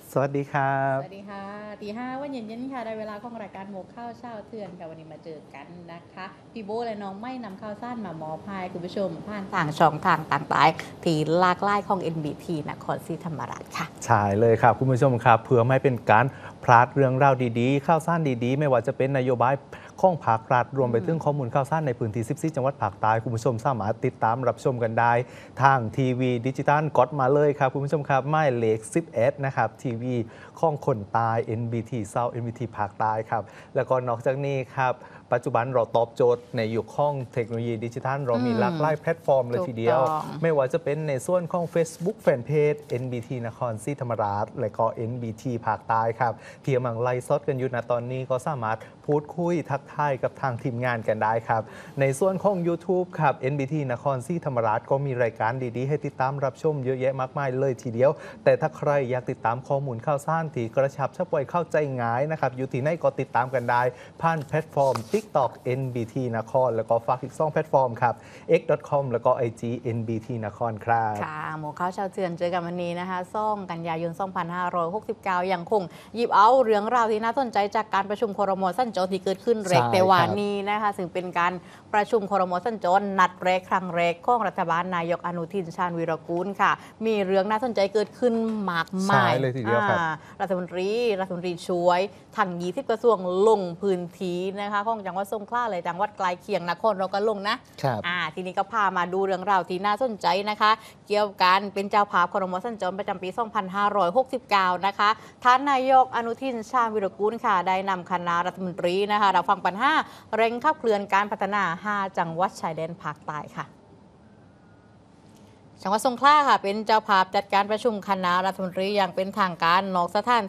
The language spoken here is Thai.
สวัสดีครับสวัสดีค่ะตี 5วันเย็นๆค่ะได้เวลาของรายการหมกข้าวเช้าเทือนค่ะวันนี้มาเจอกันนะคะพี่โบและน้องไม่นำข้าวซ่านมามอบให้คุณผู้ชมผ่านทางช่องทางต่างๆที่หลากหลายของ NBT นครศรีธรรมราชค่ะใช่เลยครับคุณผู้ชมครับเพื่อไม่เป็นการพลาดเรื่องราวดีๆข่าวสารดีๆไม่ว่าจะเป็นนโยบายข้องภาครัฐรวมไปถึงข้อมูลข่าวสารในพื้นที่14จังหวัดภาคใต้คุณผู้ชมสามารถติดตามรับชมกันได้ทางทีวีดิจิตอลกดมาเลยครับคุณผู้ชมครับหมายเลข11นะครับทีวีข้องคนตาย NBT South NBT ภาคใต้ครับแล้วก็นอกจากนี้ครับปัจจุบันเราตอบโจทย์ในยุคข้องเทคโนโลยีดิจิทัลเรามีหลากหลายแพลตฟอร์มเลยทีเดียวไม่ว่าจะเป็นในส่วนของ Facebook Fanpage NBT นครศรีธรรมราชและก็ NBT ภาคใต้ครับที่กำลังไล่สดกันอยู่ณตอนนี้ก็สามารถพูดคุยทักทายกับทางทีมงานกันได้ครับในส่วนของ YouTube ครับ NBT นครศรีธรรมราชก็มีรายการดีๆให้ติดตามรับชมเยอะแยะมากมายเลยทีเดียวแต่ถ้าใครอยากติดตามข้อมูลข่าวสารที่กระชับชับไวเข้าใจง่ายนะครับอยู่ที่ไหนก็ติดตามกันได้ผ่านแพลตฟอร์ม TikTok NBT นครแล้วก็ฝากอีก2แพลตฟอร์มครับ x.com แล้วก็ IG NBT นครครับค่ะหมกข้าวเช้าเทือนเจอกันวันนี้นะคะ2กันยายน2569ยังคงหยิบเอาเรื่องราวที่น่าสนใจจากการประชุมครม.สั้นโจที่เกิดขึ้นเรกแต่วันนี้นะคะซึ่งเป็นการประชุมครม.สั้นโจนัดแรกครั้งแรกของรัฐบาลนายกอนุทินชาญวีรกูลค่ะมีเรื่องน่าสนใจเกิดขึ้นมากมายเลยทีเดียวครับรัฐมนตรีช่วยทั้ง20กระทรวงลงพื้นที่นะคะของจังหวัดสงขลาเลยจังหวัดใกล้เคียงนครเราก็ลงนะครับทีนี้ก็พามาดูเรื่องราวที่น่าสนใจนะคะเกี่ยวกันเป็นเจ้าภาพครม.สั้นโจประจำปี 2569 นะคะท่านนายกอนุทินชาญวีรกูลค่ะได้นำคณะรัฐมนตรีนะคะรับฟังปัญหาเร่งขับเคลื่อนการพัฒนา5จังหวัดชายแดนภาคใต้ค่ะจังหวัดสงขลาค่ะเป็นเจ้าภาพจัดการประชุมคณะรัฐมนตรีอย่างเป็นทางการนอกสถาน